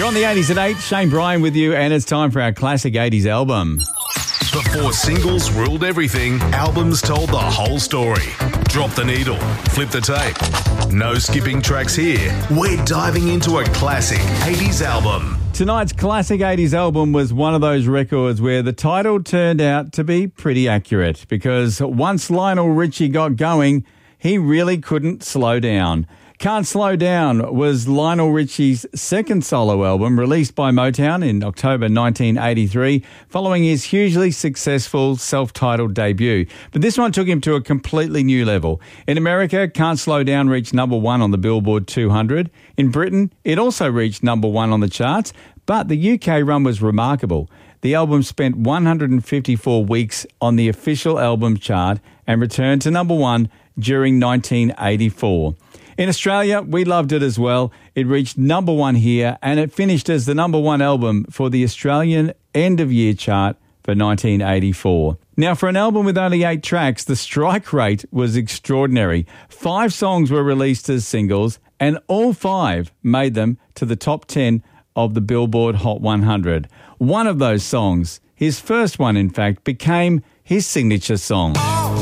You're on the 80s at 8. Shane Bryan with you, and it's time for our classic 80s album. Before singles ruled everything, albums told the whole story. Drop the needle, flip the tape. No skipping tracks here. We're diving into a classic 80s album. Tonight's classic 80s album was one of those records where the title turned out to be pretty accurate, because once Lionel Richie got going, he really couldn't slow down. Can't Slow Down was Lionel Richie's second solo album, released by Motown in October 1983, following his hugely successful self-titled debut. But this one took him to a completely new level. In America, Can't Slow Down reached number one on the Billboard 200. In Britain, it also reached number one on the charts, but the UK run was remarkable. The album spent 154 weeks on the official album chart and returned to number one during 1984. In Australia, we loved it as well. It reached number one here, and it finished as the number one album for the Australian end-of-year chart for 1984. Now, for an album with only 8 tracks, the strike rate was extraordinary. 5 songs were released as singles, and all 5 made them to the top 10 of the Billboard Hot 100. One of those songs, his first one in fact, became his signature song.